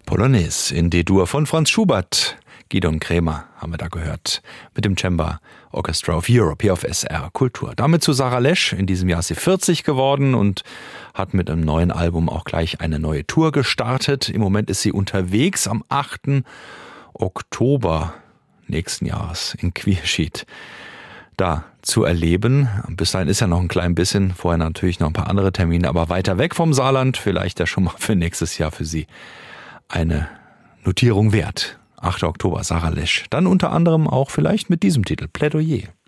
Polonaise in D-Dur von Franz Schubert. Gidon Kremer haben wir da gehört mit dem Chamber Orchestra of Europe hier auf SR Kultur. Damit zu Sarah Lesch. In diesem Jahr ist sie 40 geworden und hat mit einem neuen Album auch gleich eine neue Tour gestartet. Im Moment ist sie unterwegs am 8. Oktober nächsten Jahres in Quierschied da zu erleben. Bis dahin ist ja noch ein klein bisschen, vorher natürlich noch ein paar andere Termine, aber weiter weg vom Saarland, vielleicht ja schon mal für nächstes Jahr für Sie eine Notierung wert. 8. Oktober, Sarah Lesch. Dann unter anderem auch vielleicht mit diesem Titel, Plädoyer.